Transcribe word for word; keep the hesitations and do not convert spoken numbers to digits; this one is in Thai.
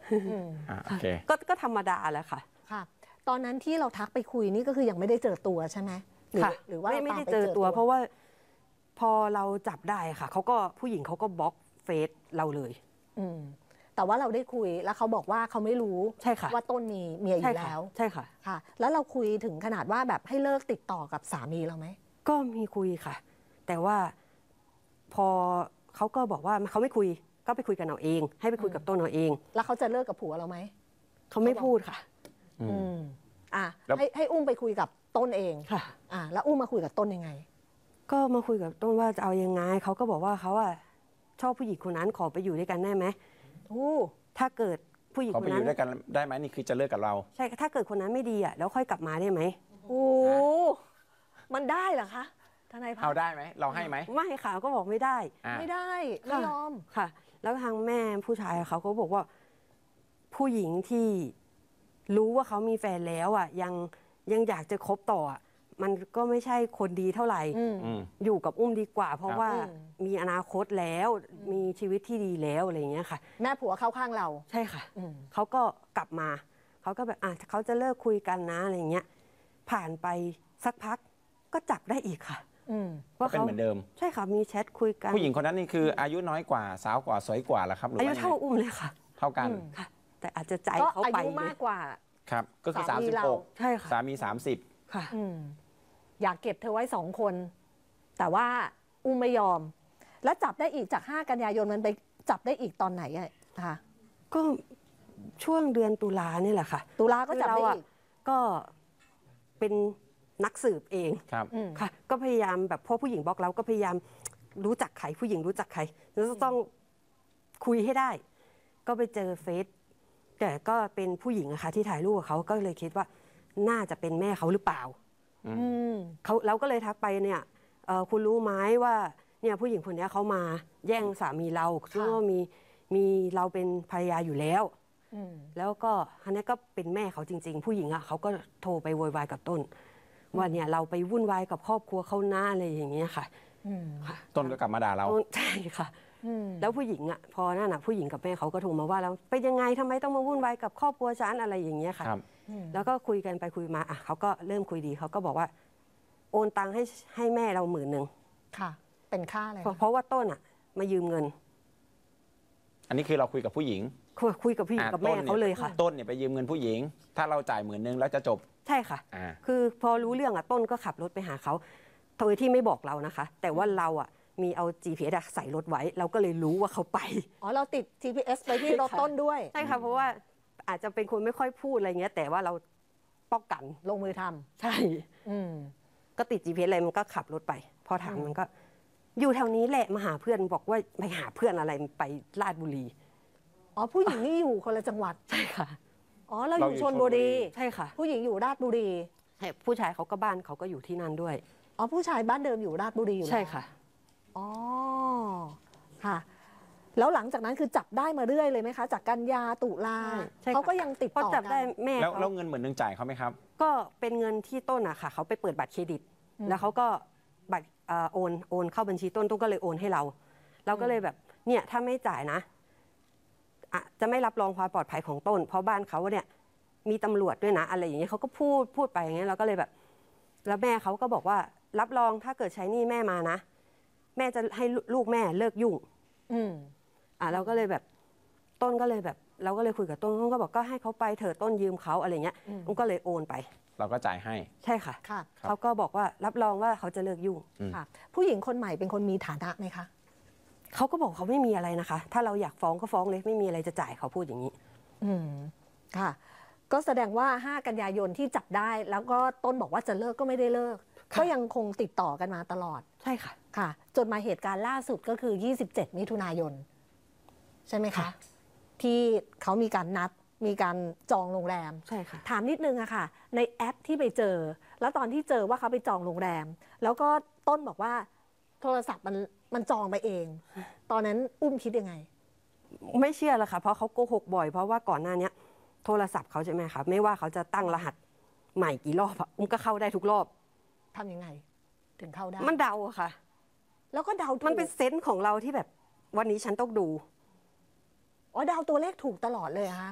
อ่าโอเคก็ก็ธรรมดาแหละค่ะค่ะตอนนั้นที่เราทักไปคุยนี่ก็คือยังไม่ได้เจอตัวใช่ไหมค่ะหรือว่าไม่ไม่ได้เจอตัวเพราะว่าพอเราจับได้ค่ะเขาก็ผู้หญิงเขาก็บล็อกเฟซเราเลยอืมแต่ว่าเราได้คุยแล้วเขาบอกว่าเขาไม่รู้ใช่ค่ะว่าต้นมีเมียอยู่แล้วใช่ค่ะค่ะแล้วเราคุยถึงขนาดว่าแบบให้เลิกติดต่อกับสามีเราไหมก็มีคุยค่ะแต่ว่าพอเขาก็บอกว่าเขาไม่คุยก็ไปคุยกันเอาเองให้ไปคุยกับต้นเอาเองแล้วเขาจะเลิกกับผัวเราไหมเขาไม่พูดค่ะอืมอ่ะให้ให้อุ้มไปคุยกับต้นเองค่ะอ่ะแล้วอุ้มมาคุยกับต้นยังไงก็มาคุยกับต้นว่าจะเอายังไงเขาก็บอกว่าเขาอะชอบผู้หญิงคนนั้นขอไปอยู่ด้วยกันได้ไหมโอ้ถ้าเกิดผู้หญิงคนนั้นขอไปอยู่ด้วยกันได้ไหมนี่คือจะเลิกกับเราใช่ถ้าเกิดคนนั้นไม่ดีอะแล้วค่อยกลับมาได้ไหมโอ้มันได้เหรอคะทนายพัฒน์เอาได้ไหมเราให้ไหมไม่ค่ะก็บอกไม่ได้ไม่ได้ไม่ยอมค่ะแล้วทางแม่ผู้ชายเขาก็บอกว่าผู้หญิงที่รู้ว่าเขามีแฟนแล้วอ่ะยังยังอยากจะคบต่อมันก็ไม่ใช่คนดีเท่าไหร่อยู่กับอุ้มดีกว่าเพราะว่ามีอนาคตแล้วมีชีวิตที่ดีแล้วอะไรอย่างเงี้ยค่ะแม่ผัวเข้าข้างเราใช่ค่ะเขาก็กลับมาเขาก็แบบอ่ะเขาจะเลิกคุยกันนะอะไรอย่างเงี้ยผ่านไปสักพักก็จับได้อีกค่ะว่าเป็นเหมือนเดิมใช่ค่ะมีแชทคุยกันผู้หญิงคนนั้นนี่คืออายุน้อยกว่าสาวกว่าสวยกว่าหรอครับอายุเท่าอุ้มเลยค่ะเท่ากันค่ะแต่อาจจะใจเขาไปอายุมากกว่าครับก็คือสามสิบหกใช่ค่ะสามีสามสิบค่ะอยากเก็บเธอไว้สองคนแต่ว่าอุ้มไม่ยอมแล้วจับได้อีกจากห้ากันยายนมันไปจับได้อีกตอนไหนอะคะก็ช่วงเดือนตุลาเนี่ยแหละค่ะตุลาก็จับได้อีกก็เป็นนักสืบเองครับค่ะก็พยายามแบบพอผู้หญิงบล็อกเราก็พยายามรู้จักใครผู้หญิงรู้จักใครแล้วต้องคุยให้ได้ก็ไปเจอเฟซแต่ก็เป็นผู้หญิงอะค่ะที่ถ่ายรูปกับเขาก็เลยคิดว่าน่าจะเป็นแม่เขาหรือเปล่าเขาเราก็เลยทักไปเนี่ยคุณรู้ไหมว่าเนี่ยผู้หญิงคนนี้เขามาแย่งสามีเราซึ่งว่ามีมีเราเป็นภรรยาอยู่แล้วแล้วก็อันนี้ก็เป็นแม่เขาจริงๆผู้หญิงอะเขาก็โทรไปโวยวายกับต้นว่าเนี่ยเราไปวุ่นวายกับครอบครัวเขาหน้าอะไรอย่างเงี้ยค่ะต้นก็กลับมาด่าเราใช่ค่ะแล้วผู้หญิงอ่ะพอนั่นน่ะผู้หญิงกับแม่เขาก็โทรมาว่าแล้วเป็นยังไงทำไมต้องมาวุ่นวายกับครอบครัวฉันอะไรอย่างเงี้ยค่ะแล้วก็คุยกันไปคุยมาอ่ะเขาก็เริ่มคุยดีเขาก็บอกว่าโอนตังค์ให้ให้แม่เราหมื่นหนึ่งค่ะเป็นค่าอะไรเพราะว่าต้นอ่ะมายืมเงินอันนี้คือเราคุยกับผู้หญิงคุยกับผู้หญิงกับแม่เขาเลยค่ะต้นเนี่ยไปยืมเงินผู้หญิงถ้าเราจ่ายหมื่นหนึ่งแล้วจะจบใช่ค่ะคือพอรู้เรื่องอ่ะต้นก็ขับรถไปหาเขาโดยที่ไม่บอกเรานะคะแต่ว่าเราอ่ะมีเอา จี พี เอส ใส่รถไว้เราก็เลยรู้ว่าเขาไปอ๋อเราติด จี พี เอส ไปที่รถต้นด้วยใช่ค่ะเพราะว่าอาจจะเป็นคนไม่ค่อยพูดอะไรเงี้ยแต่ว่าเราป้องกันลงมือทำใช่ก็ติด จี พี เอส อะไรมันก็ขับรถไปพอถามมันก็อยู่แถวนี้แหละมาหาเพื่อนบอกว่าไปหาเพื่อนอะไรไปลาดบุรีอ๋อผู้หญิงนี่อยู่คนละจังหวัดใช่ค่ะอ๋อเราอยู่ชลบุรีใช่ค่ะผู้หญิงอยู่ราชบุรีผู้ชายเขาก็บ้านเขาก็อยู่ที่นั่นด้วยอ๋อผู้ชายบ้านเดิมอยู่ราชบุรีอยู่ใช่ค่ะอ๋อค่ะแล้วหลังจากนั้นคือจับได้มาเรื่อยเลยไหมคะจากกันยาตุลาเขาก็ยังติดต่อจับได้แม่แล้วแล้วเงินเหมือนนึงจ่ายเขาไหมครับก็เป็นเงินที่ต้นอะค่ะเขาไปเปิดบัตรเครดิตแล้วเขาก็บัตรโอนโอนเข้าบัญชีต้นต้นก็เลยโอนให้เราเราก็เลยแบบเนี่ยถ้าไม่จ่ายนะจะไม่รับรองความปลอดภัยของต้นเพราะบ้านเขาเนี่ยมีตำรวจด้วยนะอะไรอย่างเงี้ยเขาก็พูดพูดไปอย่างเงี้ยเราก็เลยแบบแล้วแม่เขาก็บอกว่ารับรองถ้าเกิดใช้หนี้แม่มานะแม่จะให้ลูกแม่เลิกยุ่งอืมอ่ะเราก็เลยแบบต้นก็เลยแบบเราก็เลยคุยกับต้นต้นก็บอกก็ให้เขาไปเถอะต้นยืมเขาอะไรเงี้ยต้นก็เลยโอนไปเราก็จ่ายให้ใช่ค่ะเขาก็บอกว่ารับรองว่าเขาจะเลิกยุ่งค่ะผู้หญิงคนใหม่เป็นคนมีฐานะไหมคะเขาก็บอกเขาไม่มีอะไรนะคะถ้าเราอยากฟ้องก็ฟ้องเลยไม่มีอะไรจะจ่ายเขาพูดอย่างนี้อืมค่ะก็แสดงว่าห้ากันยายนที่จับได้แล้วก็ต้นบอกว่าจะเลิกก็ไม่ได้เลิกก็ยังคงติดต่อกันมาตลอดใช่ค่ะค่ะจนมาเหตุการณ์ล่าสุดก็คือยี่สิบเจ็ดมิถุนายนใช่ไหมคะที่เขามีการนัดมีการจองโรงแรมใช่ค่ะถามนิดนึงอะค่ะในแอปที่ไปเจอแล้วตอนที่เจอว่าเขาไปจองโรงแรมแล้วก็ต้นบอกว่าโทรศัพท์มันมันจองไปเองตอนนั้นอุ้มคิดยังไงไม่เชื่อละค่ะเพราะเขาโกหกบ่อยเพราะว่าก่อนหน้านี้โทรศัพท์เขาใช่ไหมคะไม่ว่าเขาจะตั้งรหัสใหม่กี่รอบอุ้มก็เข้าได้ทุกรอบทำยังไงถึงเข้าได้มันเดาอะค่ะแล้วก็เดามันเป็นเซนส์ของเราที่แบบวันนี้ฉันต้องดูอ๋อเดาตัวเลขถูกตลอดเลยค่ะ